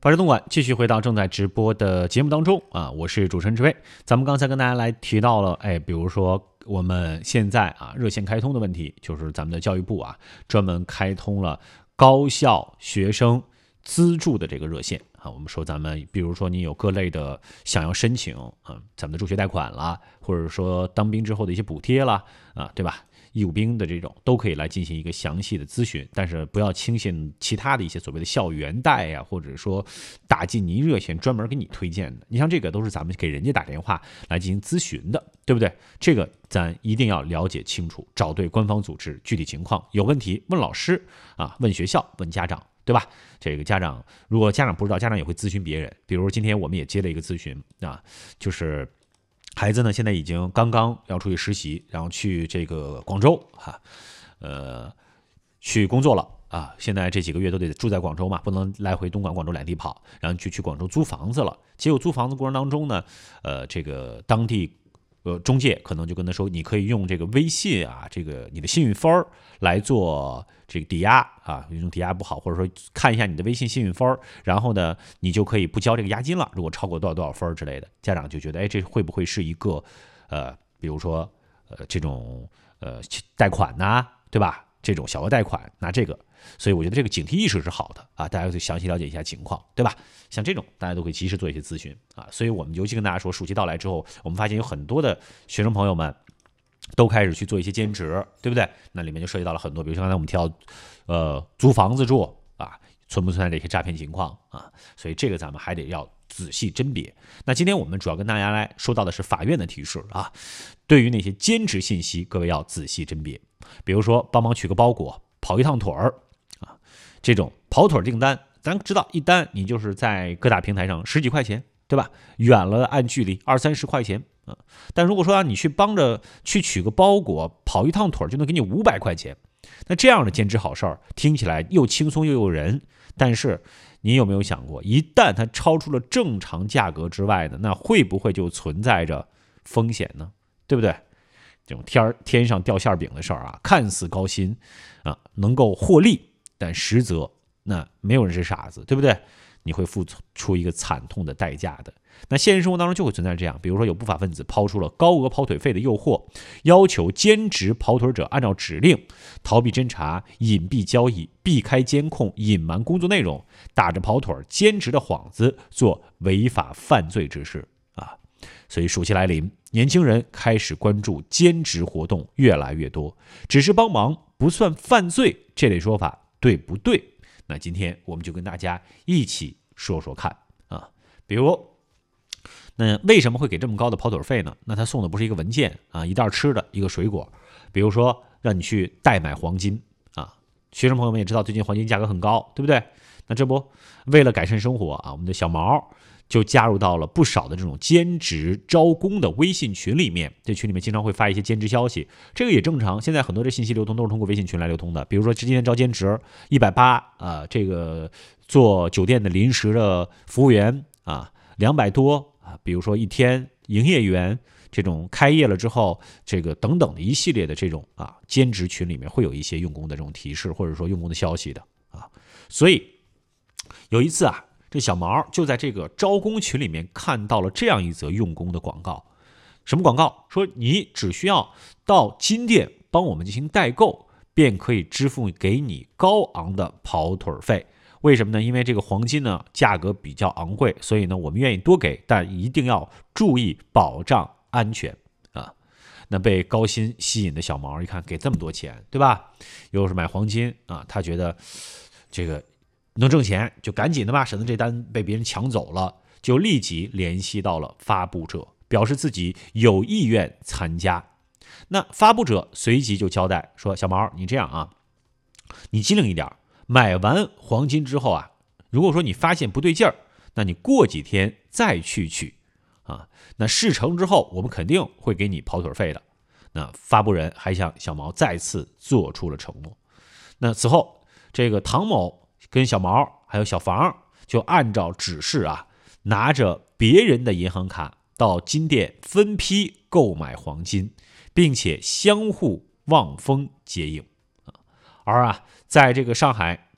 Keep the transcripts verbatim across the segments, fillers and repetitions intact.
法治东莞继续回到正在直播的节目当中啊，我是主持人志威。咱们刚才跟大家来提到了，哎，比如说我们现在啊热线开通的问题，就是咱们的教育部啊专门开通了高校学生资助的这个热线啊。我们说咱们比如说你有各类的想要申请啊，咱们的助学贷款啦，或者说当兵之后的一些补贴啦啊，对吧？义务兵的这种都可以来进行一个详细的咨询，但是不要轻信其他的一些所谓的校园贷呀、啊，或者说打进您热线专门给你推荐的。你像这个都是咱们给人家打电话来进行咨询的，对不对？这个咱一定要了解清楚，找对官方组织，具体情况有问题问老师啊，问学校，问家长，对吧？这个家长如果家长不知道，家长也会咨询别人。比如今天我们也接了一个咨询啊，就是孩子呢，现在已经刚刚要出去实习，然后去这个广州哈，呃，去工作了啊。现在这几个月都得住在广州嘛，不能来回东莞、广州两地跑，然后就去广州租房子了。结果租房子过程当中呢，呃，这个当地呃中介可能就跟他说，你可以用这个微信啊，这个你的幸运分来做这个抵押啊，用抵押不好，或者说看一下你的微信幸运分，然后呢，你就可以不交这个押金了。如果超过多少多少分之类的，家长就觉得，哎，这会不会是一个呃，比如说呃这种呃贷款呐、啊，对吧？这种小额贷款拿这个，所以我觉得这个警惕意识是好的啊，大家去详细了解一下情况，对吧？像这种大家都可以及时做一些咨询啊。所以我们尤其跟大家说，暑期到来之后，我们发现有很多的学生朋友们都开始去做一些兼职，对不对？那里面就涉及到了很多，比如说刚才我们提到，呃，租房子住啊，存不存在这些诈骗情况啊？所以这个咱们还得要仔细甄别。那今天我们主要跟大家来说到的是法院的提示啊，对于那些兼职信息，各位要仔细甄别。比如说帮忙取个包裹，跑一趟腿儿啊，这种跑腿订单，咱知道一单你就是在各大平台上十几块钱，对吧？远了按距离二三十块钱。啊，但如果说、啊、你去帮着去取个包裹，跑一趟腿就能给你五百块钱，那这样的兼职好事儿听起来又轻松又诱人，但是你有没有想过，一旦它超出了正常价格之外呢，那会不会就存在着风险呢？对不对？这种天天上掉馅饼的事儿啊，看似高薪啊，能够获利，但实则那没有人是傻子，对不对？你会付出一个惨痛的代价的。那现实生活当中就会存在这样，比如说有不法分子抛出了高额跑腿费的诱惑，要求兼职跑腿者按照指令逃避侦查、隐蔽交易、避开监控、隐瞒工作内容，打着跑腿兼职的幌子做违法犯罪之事啊。所以暑期来临，年轻人开始关注兼职活动越来越多，只是帮忙不算犯罪，这类说法对不对？那今天我们就跟大家一起说说看啊，比如，那为什么会给这么高的跑腿费呢？那他送的不是一个文件啊，一袋吃的，一个水果，比如说让你去代买黄金啊。学生朋友们也知道，最近黄金价格很高，对不对？那这不为了改善生活啊，我们的小毛就加入到了不少的这种兼职招工的微信群里面，这群里面经常会发一些兼职消息，这个也正常。现在很多的信息流通都是通过微信群来流通的，比如说今天招兼职一百八啊，这个做酒店的临时的服务员啊，两百多啊，比如说一天营业员这种开业了之后，这个等等的一系列的这种啊兼职群里面会有一些用工的这种提示，或者说用工的消息的啊。所以有一次啊，这小毛就在这个招工群里面看到了这样一则用工的广告。什么广告？说你只需要到金店帮我们进行代购，便可以支付给你高昂的跑腿费。为什么呢？因为这个黄金呢价格比较昂贵，所以呢我们愿意多给，但一定要注意保障安全啊。那被高薪吸引的小毛一看，给这么多钱，对吧？又是买黄金啊，他觉得这个能挣钱，就赶紧的吧，省得这单被别人抢走了，就立即联系到了发布者，表示自己有意愿参加。那发布者随即就交代说：“小毛，你这样啊，你机灵一点，买完黄金之后啊，如果说你发现不对劲儿，那你过几天再去取啊。那事成之后，我们肯定会给你跑腿费的。”那发布人还向小毛再次做出了承诺。那此后，这个唐某跟小毛还有小房就按照指示啊，拿着别人的银行卡到金店分批购买黄金，并且相互望风接应。而啊，在这个上海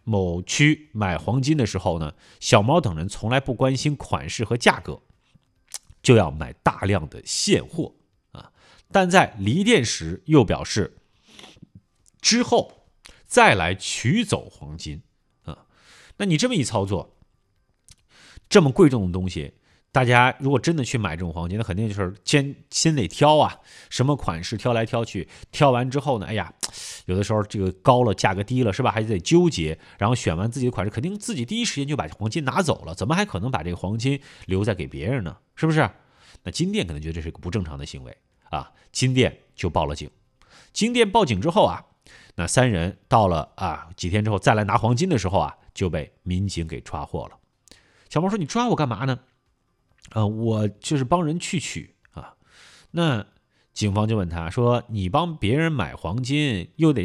某区买黄金的时候呢，小毛等人从来不关心款式和价格，就要买大量的现货啊。但在离店时又表示，之后再来取走黄金啊。那你这么一操作，这么贵重的东西，大家如果真的去买这种黄金，那肯定就是先先得挑啊，什么款式挑来挑去，挑完之后呢，哎呀，有的时候这个高了价格低了是吧，还得纠结，然后选完自己的款式，肯定自己第一时间就把黄金拿走了，怎么还可能把这个黄金留在给别人呢？是不是？那金店可能觉得这是一个不正常的行为啊，金店就报了警。金店报警之后啊，那三人到了啊几天之后再来拿黄金的时候啊，就被民警给抓获了。小毛说：“你抓我干嘛呢？啊、呃，我就是帮人去取啊。”那警方就问他说：“你帮别人买黄金，又得